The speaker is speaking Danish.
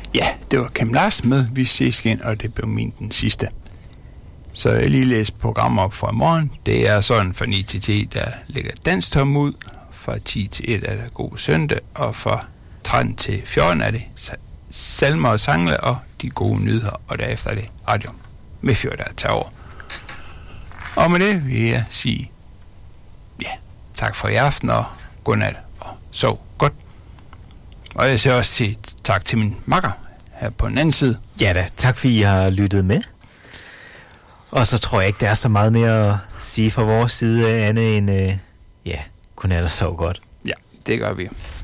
Ja, det var Kim Larsen med Vi ses igen, og det blev min den sidste. Så jeg lige læser programmer op for i morgen. Det er sådan fra 9 til 10, der ligger Danstom ud. Fra 10 til 1 er der God Søndag, og fra 13 til 14 er det salmer og sangle og de gode nyheder, og derefter er det radio med Fjord, der tager over. Og med det vil jeg sige, ja, tak for i aften, og godnat, og sov godt. Og jeg siger også tak til min makker her på den anden side. Ja da, tak fordi I har lyttet med. Og så tror jeg ikke, der er så meget mere at sige fra vores side, andet end, godnat og sov godt. Ja, det gør vi.